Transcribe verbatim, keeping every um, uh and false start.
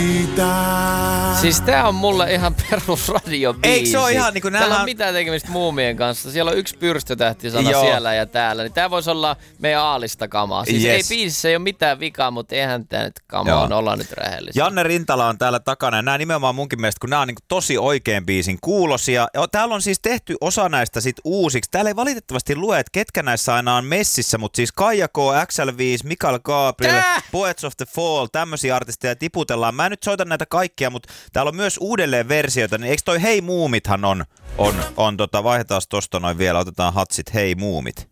Siis tää on mulle ihan perus radiobiisi. Eikö se ole ihan niinku Täällä näähän... on mitään tekemistä muumien kanssa. Siellä on yksi pyrstötähtisana Joo. siellä ja täällä. Niin tää voisi olla meidän aalista kamaa. Siis Yes. ei biisissä ei ole mitään vikaa, mutta eihän tää nyt kamaa on. Ollaan nyt rehellisiä. Janne Rintala on täällä takana ja nämä nimenomaan munkin mielestä, kun nämä on niinku tosi oikein biisin kuulosia. Ja täällä on siis tehty osa näistä sit uusiksi. Täällä ei valitettavasti lue, että ketkä näissä aina on messissä, mutta siis Kaija K, X L viisi, Mikael Gabriel, Tää! Poets of the Fall, tämmöisiä artisteja tiputellaan. Mä en nyt soita näitä kaikkia, mutta täällä on myös uudelleen versioita. Niin eikö toi Hei Muumithan on, on, on tota, vaihdetaan tosta noin vielä, otetaan hatsit Hei Muumit.